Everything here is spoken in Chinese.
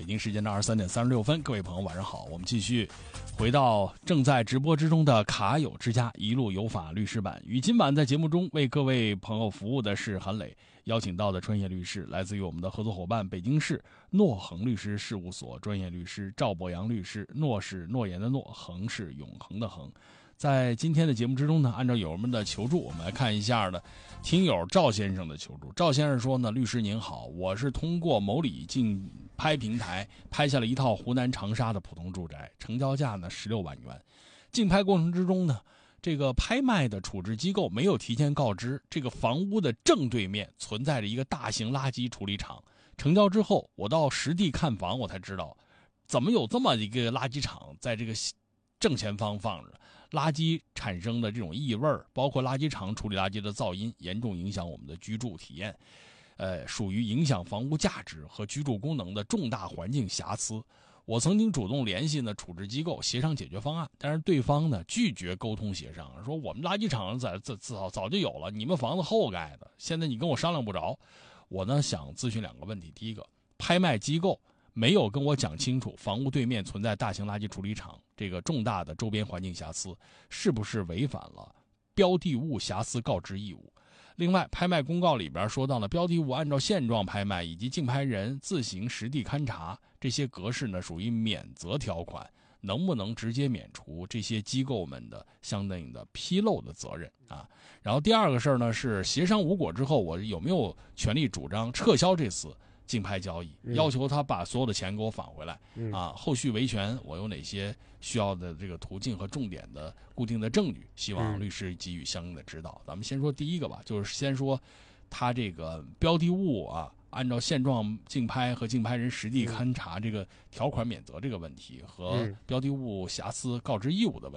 京时间的23:36，各位朋友晚上好，我们继续回到正在直播之中的卡友之家一路有法律师版。与今晚在节目中为各位朋友服务的是韩磊，邀请到的专业律师来自于我们的合作伙伴北京市诺恒律师事务所专业律师赵博洋律师。诺是诺言的诺，恒是永恒的恒。在今天的节目之中呢，按照友们的求助，我们来看一下呢，听友赵先生的求助。赵先生说呢，律师您好，我是通过某礼竞拍平台拍下了一套湖南长沙的普通住宅，成交价呢16万元。竞拍过程之中呢，这个拍卖的处置机构没有提前告知，这个房屋的正对面存在着一个大型垃圾处理厂。成交之后，我到实地看房，我才知道，怎么有这么一个垃圾场在这个正前方放着。垃圾产生的这种异味，包括垃圾场处理垃圾的噪音，严重影响我们的居住体验，属于影响房屋价值和居住功能的重大环境瑕疵。我曾经主动联系呢处置机构协商解决方案，但是对方呢拒绝沟通协商，说我们垃圾场早就有了，你们房子后盖的，现在你跟我商量不着。我呢想咨询2个问题，第一个，拍卖机构没有跟我讲清楚房屋对面存在大型垃圾处理厂这个重大的周边环境瑕疵，是不是违反了标的物瑕疵告知义务？另外，拍卖公告里边说到了标的物按照现状拍卖以及竞拍人自行实地勘查，这些格式呢属于免责条款，能不能直接免除这些机构们的相应的披露的责任啊？然后第二个事儿呢是协商无果之后，我有没有权利主张撤销这次竞拍交易，要求他把所有的钱给我返回来啊！后续维权我有哪些需要的这个途径和重点的固定的证据？希望律师给予相应的指导。咱们先说第一个吧，就是先说他这个标的物啊，按照现状竞拍和竞拍人实地勘查这个条款免责这个问题和标的物瑕疵告知义务的问题。